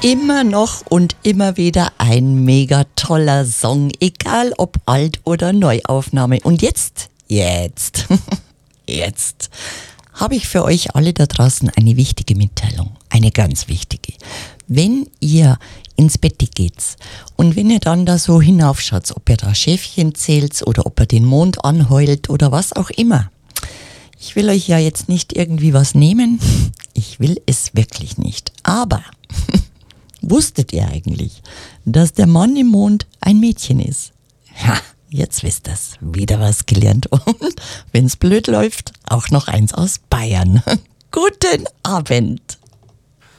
Immer noch und immer wieder ein mega toller Song, egal ob Alt- oder Neuaufnahme. Und jetzt habe ich für euch alle da draußen eine wichtige Mitteilung, eine ganz wichtige. Wenn ihr ins Bett geht und wenn ihr dann da so hinaufschaut, ob ihr da Schäfchen zählt oder ob ihr den Mond anheult oder was auch immer. Ich will euch ja jetzt nicht irgendwie was nehmen, ich will es wirklich nicht, aber wusstet ihr eigentlich, dass der Mann im Mond ein Mädchen ist? Ja, jetzt wisst ihr's. Wieder was gelernt. Und wenn's blöd läuft, auch noch eins aus Bayern. Guten Abend.